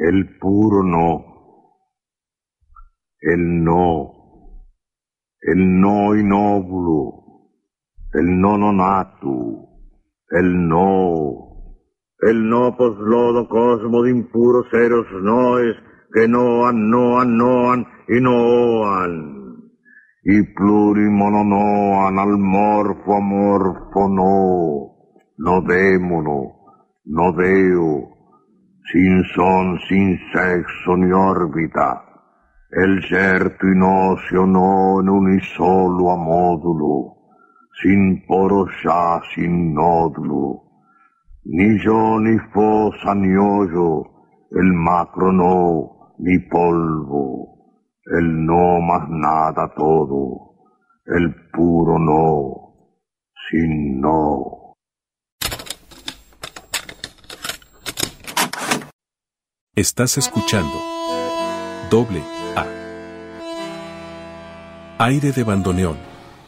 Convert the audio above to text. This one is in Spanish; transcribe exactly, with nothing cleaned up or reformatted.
el puro no, el no, el no innovulo, el no nonato, el no, el no poslodo cosmo de impuros seros noes que noan, noan, noan y noan, y plurimononoan al morfo amorfo no, no démono, no deo, sin son, sin sexo ni órbita, el certo in ocio non unisolo a modulo, sin poro ya, sin nódulo, ni yo ni fosa ni hoyo, el macro no, ni polvo, el no más nada todo, el puro no, sin no. Estás escuchando Doble A. Aire de bandoneón.